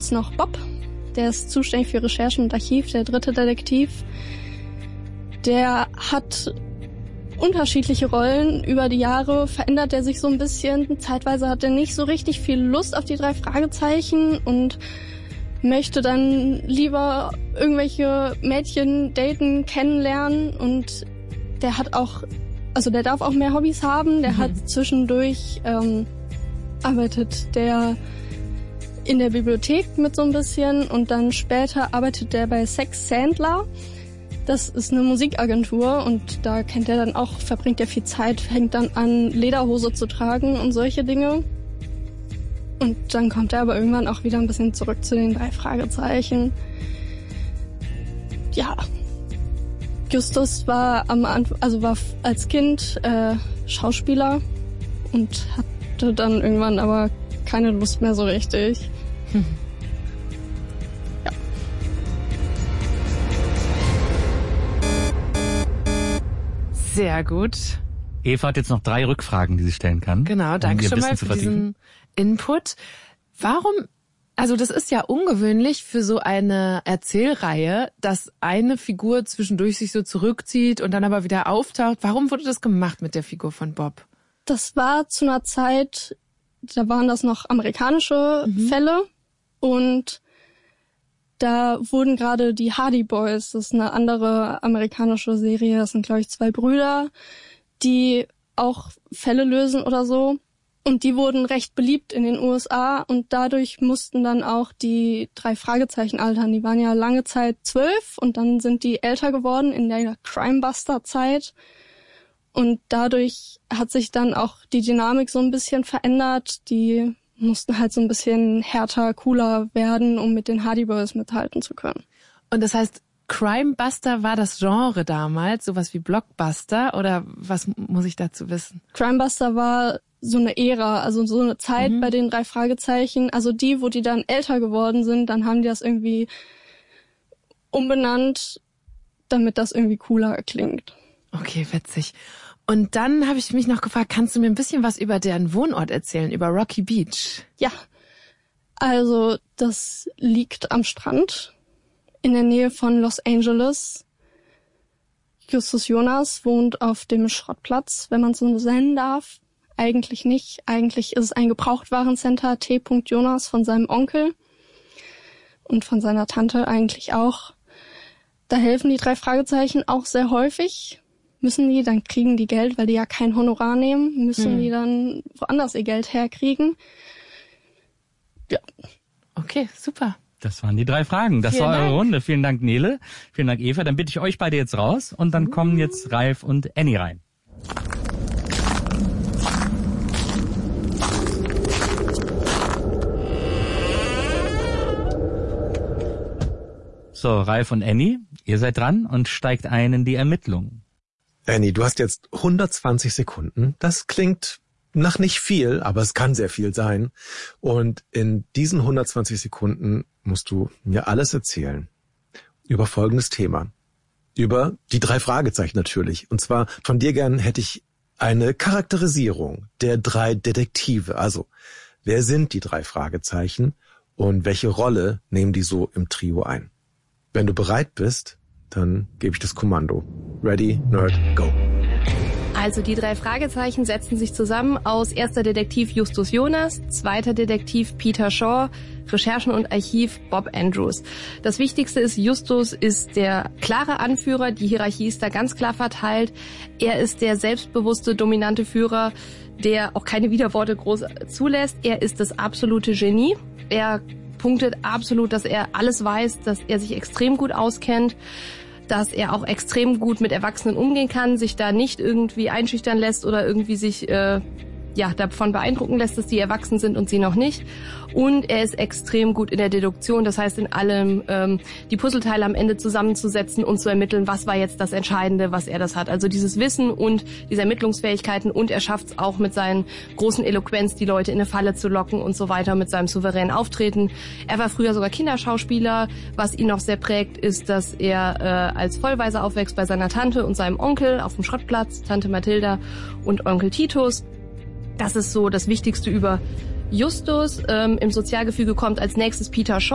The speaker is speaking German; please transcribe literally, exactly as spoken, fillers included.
gibt's noch Bob, der ist zuständig für Recherchen und Archiv, der dritte Detektiv. Der hat unterschiedliche Rollen. Über die Jahre verändert er sich so ein bisschen. Zeitweise hat er nicht so richtig viel Lust auf die drei Fragezeichen und möchte dann lieber irgendwelche Mädchen daten, kennenlernen. Und der hat auch, also der darf auch mehr Hobbys haben. Der mhm. hat zwischendurch, ähm, arbeitet der in der Bibliothek mit so ein bisschen und dann später arbeitet der bei Sex Sandler. Das ist eine Musikagentur und da kennt er dann auch, verbringt er viel Zeit, fängt dann an, Lederhose zu tragen und solche Dinge. Und dann kommt er aber irgendwann auch wieder ein bisschen zurück zu den drei Fragezeichen. Ja, Justus war am Anfang, also war als Kind äh, Schauspieler und hatte dann irgendwann aber keine Lust mehr so richtig. Hm. Sehr gut. Eva hat jetzt noch drei Rückfragen, die sie stellen kann. Genau, danke um schon mal für diesen Input. Warum, also das ist ja ungewöhnlich für so eine Erzählreihe, dass eine Figur zwischendurch sich so zurückzieht und dann aber wieder auftaucht. Warum wurde das gemacht mit der Figur von Bob? Das war zu einer Zeit, da waren das noch amerikanische mhm. Fälle und da wurden gerade die Hardy Boys, das ist eine andere amerikanische Serie, das sind, glaube ich, zwei Brüder, die auch Fälle lösen oder so. Und die wurden recht beliebt in den U S A und dadurch mussten dann auch die drei Fragezeichen altern. Die waren ja lange Zeit zwölf und dann sind die älter geworden in der Crimebuster-Zeit. Und dadurch hat sich dann auch die Dynamik so ein bisschen verändert. Die mussten halt so ein bisschen härter, cooler werden, um mit den Hardy Boys mithalten zu können. Und das heißt, Crimebuster war das Genre damals, sowas wie Blockbuster, oder was muss ich dazu wissen? Crimebuster war so eine Ära, also so eine Zeit mhm. bei den drei Fragezeichen. Also die, wo die dann älter geworden sind, dann haben die das irgendwie umbenannt, damit das irgendwie cooler klingt. Okay, witzig. Und dann habe ich mich noch gefragt, kannst du mir ein bisschen was über deren Wohnort erzählen, über Rocky Beach? Ja, also das liegt am Strand in der Nähe von Los Angeles. Justus Jonas wohnt auf dem Schrottplatz, wenn man es so nennen darf. Eigentlich nicht. Eigentlich ist es ein Gebrauchtwarencenter T. Jonas von seinem Onkel und von seiner Tante eigentlich auch. Da helfen die drei Fragezeichen auch sehr häufig. Müssen die, dann kriegen die Geld, weil die ja kein Honorar nehmen, müssen hm. die dann woanders ihr Geld herkriegen. Ja. Okay, super. Das waren die drei Fragen. Das Vielen war eure Dank. Runde. Vielen Dank, Nele. Vielen Dank, Eva. Dann bitte ich euch beide jetzt raus und dann mhm. kommen jetzt Ralf und Annie rein. So, Ralf und Annie, ihr seid dran und steigt ein in die Ermittlungen. Annie, du hast jetzt hundertzwanzig Sekunden. Das klingt nach nicht viel, aber es kann sehr viel sein. Und in diesen hundertzwanzig Sekunden musst du mir alles erzählen über folgendes Thema. Über die drei Fragezeichen natürlich. Und zwar von dir gern hätte ich eine Charakterisierung der drei Detektive. Also, wer sind die drei Fragezeichen und welche Rolle nehmen die so im Trio ein? Wenn du bereit bist, dann gebe ich das Kommando. Ready, Nerd, go. Also die drei Fragezeichen setzen sich zusammen aus erster Detektiv Justus Jonas, zweiter Detektiv Peter Shaw, Recherchen und Archiv Bob Andrews. Das Wichtigste ist, Justus ist der klare Anführer, die Hierarchie ist da ganz klar verteilt. Er ist der selbstbewusste, dominante Führer, der auch keine Widerworte groß zulässt. Er ist das absolute Genie. Er punktet absolut, dass er alles weiß, dass er sich extrem gut auskennt, dass er auch extrem gut mit Erwachsenen umgehen kann, sich da nicht irgendwie einschüchtern lässt oder irgendwie sich äh, ja davon beeindrucken lässt, dass die erwachsen sind und sie noch nicht. Und er ist extrem gut in der Deduktion, das heißt in allem ähm, die Puzzleteile am Ende zusammenzusetzen und zu ermitteln, was war jetzt das Entscheidende, was er das hat. Also dieses Wissen und diese Ermittlungsfähigkeiten, und er schafft es auch mit seinen großen Eloquenz, die Leute in eine Falle zu locken und so weiter, mit seinem souveränen Auftreten. Er war früher sogar Kinderschauspieler. Was ihn noch sehr prägt, ist, dass er äh, als Vollwaise aufwächst bei seiner Tante und seinem Onkel auf dem Schrottplatz, Tante Mathilda und Onkel Titus. Das ist so das Wichtigste über Justus. Ähm, im Sozialgefüge kommt als nächstes Peter Shaw.